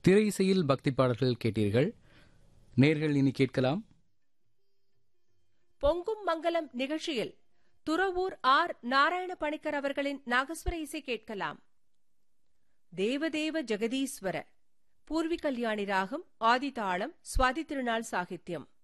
திரை இசையில் பக்தி பாடல்கள் கேட்டீர்கள். நேர்கள் இனி கேட்கலாம். பொங்கும் மங்கலம் நிகழ்ச்சியில் துறவூர் ஆர் நாராயண பணிக்கர் அவர்களின் நாகஸ்வர இசை கேட்கலாம். தேவதேவ ஜெகதீஸ்வர பூர்வி கல்யாணி ராகம், ஆதி தாளம், சுவாதி திருநாள் சாகித்யம்.